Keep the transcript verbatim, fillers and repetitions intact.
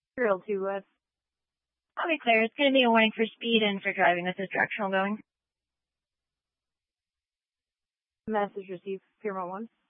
Drill two, West. I'll be clear. It's going to be a warning for speed and for driving with this directional going. Message received. Piermont one.